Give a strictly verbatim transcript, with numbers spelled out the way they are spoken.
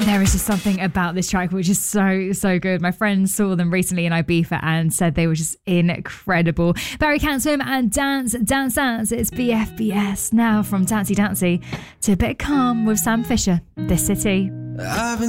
There is just something about this track which is so, so good. My friends saw them recently in Ibiza and said they were just incredible. Barry Cansom and Dance, Dance, Dance. It's B F B S now from Dancey Dancey to a bit calm with Sam Fisher, This City. I've been